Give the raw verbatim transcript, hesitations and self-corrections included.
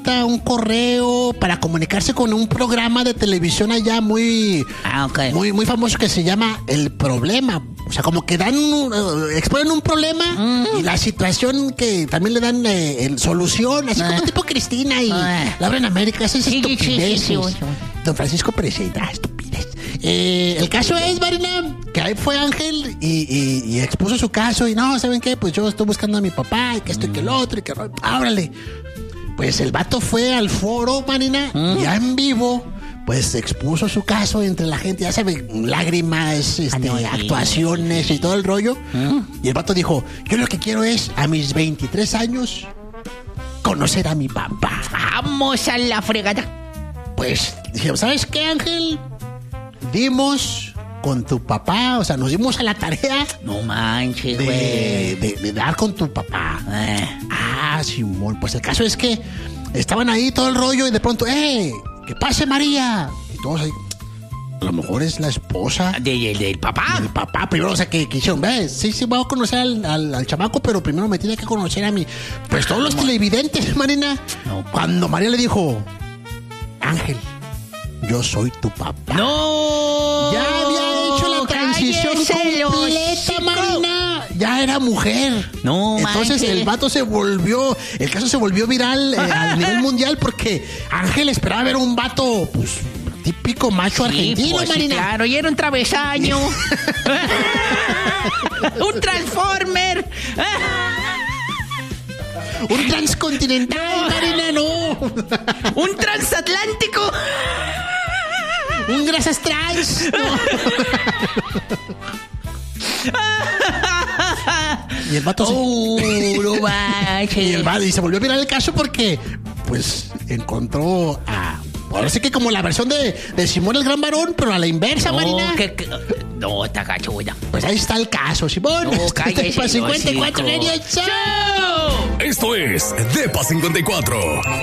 carta, un correo para comunicarse con un programa de televisión allá muy, ah, okay. muy, muy famoso que se llama El Problema. O sea, como que dan, uh, exponen un problema mm. y la situación que también le dan eh, el solución, así ah. como tipo Cristina y ah. Laura en América, esas sí, estupideces. Sí, sí, sí, sí. Don Francisco presenta estupidez. Eh, el caso es, Marina, que ahí fue Ángel y, y, y expuso su caso y no, ¿saben qué? Pues yo estoy buscando a mi papá y que esto y que el otro y que... ¡Ábrale! Pues el vato fue al foro, Marina, mm. ya en vivo, pues expuso su caso entre la gente, ya saben, lágrimas, este, Ay, no, actuaciones sí. y todo el rollo. Mm. Y el vato dijo, yo lo que quiero es, a mis veintitrés años, conocer a mi papá. Vamos a la fregada. Pues dije, ¿sabes qué, Ángel? Dimos con tu papá, o sea, nos dimos a la tarea. No manches, de, güey. De, de dar con tu papá. Eh. Ah, Simón. Pues el caso es que estaban ahí todo el rollo y de pronto, ¡eh! ¡Que pase María! Y todos ahí. A lo mejor es la esposa. ¿Del de, de, papá? Del papá. Primero, o sea, que, que dijeron, ¿ves? Sí, sí, voy a conocer al, al, al chamaco, pero primero me tiene que conocer a mí. Pues todos los televidentes, Marina. No, cuando María le dijo, Ángel, yo soy tu papá. ¡No! Ya había hecho la transición completa, Marina. Ya era mujer. No, entonces manches. El vato se volvió, el caso se volvió viral eh, a nivel mundial porque Ángel esperaba ver un vato, pues, típico macho sí, argentino, pues, Marina. Sí, claro, y era un travesaño. Un transformer. Un transcontinental, no. Marina, no. Un transatlántico. Un grasas trans. No. Y el vato oh, se... no manches. Y el vato y se volvió a mirar el caso porque pues encontró a... Ahora sí que como la versión de, de Simón el Gran Varón, pero a la inversa, no, Marina. Que, que, no, está gacho, güey. Pues ahí está el caso, Simón. No, cállese, cincuenta y cuatro no, Radio Show. Esto es Depa cincuenta y cuatro.